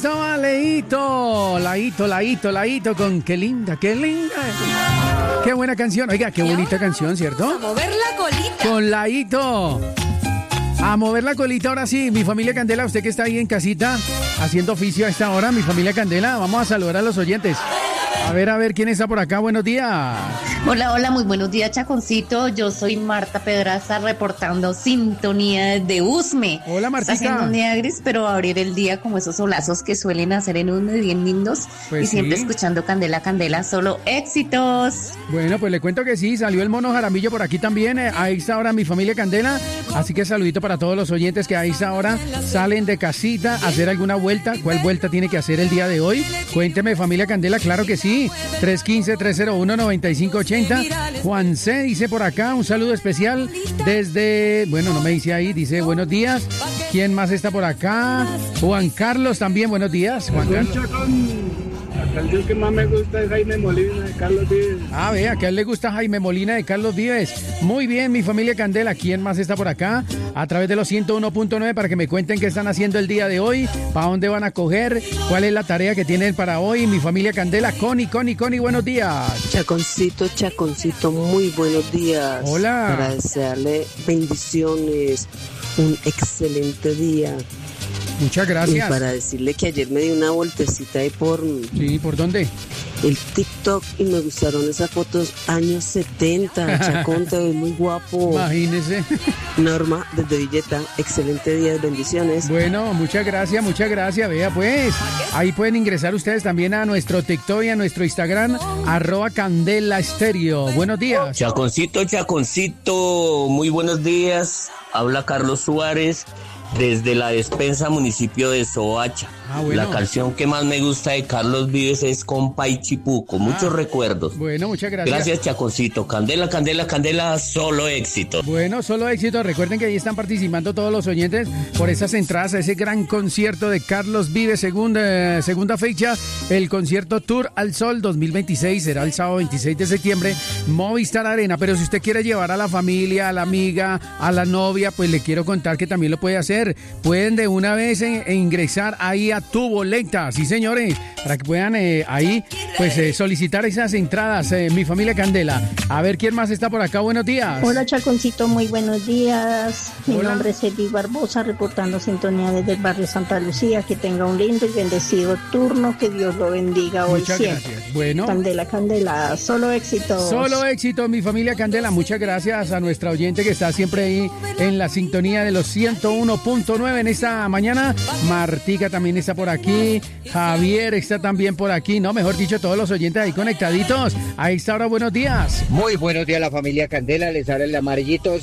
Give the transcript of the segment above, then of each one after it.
estaba Laito con qué linda. Qué buena canción. Oiga, qué bonita canción, ¿cierto? A mover la colita. Con Laito. A mover la colita, ahora sí, mi familia Candela, usted que está ahí en casita haciendo oficio a esta hora, mi familia Candela, vamos a saludar a los oyentes. A ver, ¿quién está por acá? Buenos días. Hola, muy buenos días, Chaconcito. Yo soy Marta Pedraza, reportando sintonía desde Usme. Hola, Martita. Está haciendo un día gris, pero abrir el día como esos solazos que suelen hacer en Usme, bien lindos. Pues y siempre sí. escuchando Candela, solo éxitos. Bueno, pues le cuento que sí, salió el mono Jaramillo por aquí también, a esta hora mi familia Candela, así que saludito para todos los oyentes que a esta hora salen de casita a hacer alguna vuelta. ¿Cuál vuelta tiene que hacer el día de hoy? Cuénteme, familia Candela, claro que sí, 315-301-9580. Juan C. dice por acá, un saludo especial desde, bueno, no me dice ahí, dice buenos días. ¿Quién más está por acá? Juan Carlos también, buenos días, Juan Carlos. La canción que más me gusta es Jaime Molina de Carlos Vives. Ah, vea, que a él le gusta Jaime Molina de Carlos Vives. Muy bien, mi familia Candela. ¿Quién más está por acá? A través de los 101.9 para que me cuenten qué están haciendo el día de hoy, para dónde van a coger, cuál es la tarea que tienen para hoy. Mi familia Candela, Connie, buenos días. Chaconcito, muy buenos días. Hola. Para desearle bendiciones, un excelente día. Muchas gracias. Y para decirle que ayer me di una vueltecita ahí por... Sí, ¿por dónde? El TikTok y me gustaron esas fotos años 70. Chacón, te ves muy guapo. Imagínese. Norma, desde Villeta, excelente día, bendiciones. Bueno, muchas gracias. Vea pues, ahí pueden ingresar ustedes también a nuestro TikTok y a nuestro Instagram, @CandelaStereo. Buenos días. Chaconcito, muy buenos días. Habla Carlos Suárez desde la despensa municipio de Soacha. Bueno. La canción que más me gusta de Carlos Vives es Compa y Chipuco. Muchos recuerdos. Bueno, muchas gracias. Gracias, Chaconcito. Candela, solo éxito. Bueno, solo éxito. Recuerden que ahí están participando todos los oyentes por esas entradas a ese gran concierto de Carlos Vives, segunda fecha, el concierto Tour al Sol 2026. Será el sábado 26 de septiembre, Movistar Arena. Pero si usted quiere llevar a la familia, a la amiga, a la novia, pues le quiero contar que también lo puede hacer. Pueden de una vez ingresar ahí a Tu Boleta, sí señores, para que puedan ahí pues solicitar esas entradas, mi familia Candela. A ver quién más está por acá, buenos días. Hola Chaconcito, muy buenos días. Mi Hola. nombre es Eli Barbosa, reportando sintonía desde el barrio Santa Lucía. Que tenga un lindo y bendecido turno, que Dios lo bendiga hoy Muchas siempre. gracias. Bueno, Candela, solo éxitos. solo éxito, mi familia Candela. Muchas gracias a nuestra oyente que está siempre ahí en la sintonía de los 101.9 en esta mañana. Martica también está por aquí. Javier está también por aquí. No, mejor dicho, todos los oyentes ahí conectaditos. A esta hora, buenos días. Muy buenos días, la familia Candela. Les habla el amarillito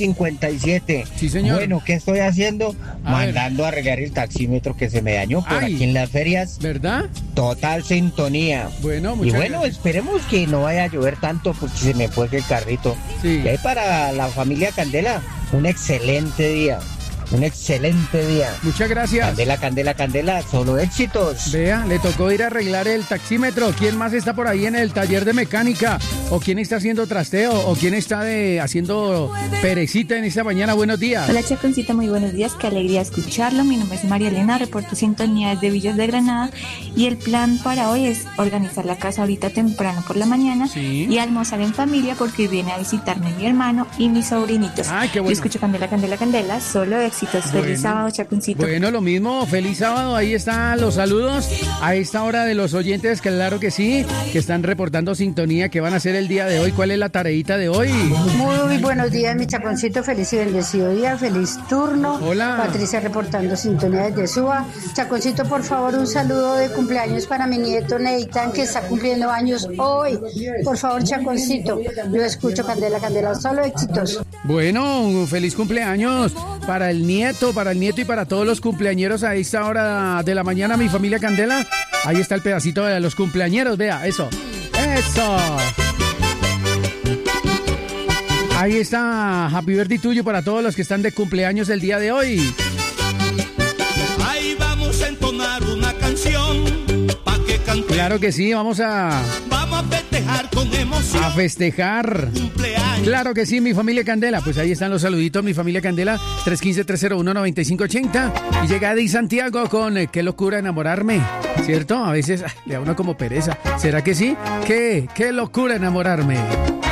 757. Sí, señor. Bueno, ¿qué estoy haciendo? A Mandando a arreglar el taxímetro que se me dañó por Ay. aquí en las ferias. ¿Verdad? Total sintonía. Bueno, Y muchas bueno, gracias. esperemos que no vaya a llover tanto porque se me fue el carrito. Sí. Y ahí para la familia Candela, un excelente día. Un excelente día. Muchas gracias. Candela, solo éxitos. Vea, le tocó ir a arreglar el taxímetro. ¿Quién más está por ahí en el taller de mecánica? ¿O quién está haciendo trasteo? ¿O quién está haciendo perecita en esta mañana? Buenos días. Hola Chaconcita, muy buenos días, qué alegría escucharlo. Mi nombre es María Elena, reporto sintonía desde Villas de Granada y el plan para hoy es organizar la casa ahorita temprano por la mañana Sí. y almorzar en familia porque viene a visitarme mi hermano y mis sobrinitos. Ay, qué bueno. Yo escucho Candela, solo éxitos. Feliz Bueno. sábado, Chaconcito. Bueno, lo mismo, feliz sábado, ahí están los saludos a esta hora de los oyentes, claro que sí, que están reportando sintonía, que van a hacer el día de hoy, ¿cuál es la tareita de hoy? Muy buenos días, mi Chaconcito, feliz y bendecido día, feliz turno. Hola. Patricia reportando sintonía desde Suba. Chaconcito, por favor, un saludo de cumpleaños para mi nieto Neitan, que está cumpliendo años hoy. Por favor, Chaconcito, yo escucho Candela, solo éxitos. Bueno, un feliz cumpleaños para el nieto y para todos los cumpleañeros a esta hora de la mañana, mi familia Candela. Ahí está el pedacito de los cumpleañeros, vea, eso. Ahí está, happy birthday tuyo para todos los que están de cumpleaños el día de hoy. Ahí vamos a entonar una canción pa' que cante. Claro que sí, vamos a Vamos a festejar con emoción. A festejar. Claro que sí, mi familia Candela. Pues ahí están los saluditos, mi familia Candela. 315-301-9580. Y llega Eddie Santiago con qué locura enamorarme. ¿Cierto? A veces le da uno como pereza. ¿Será que sí? ¿Qué locura enamorarme?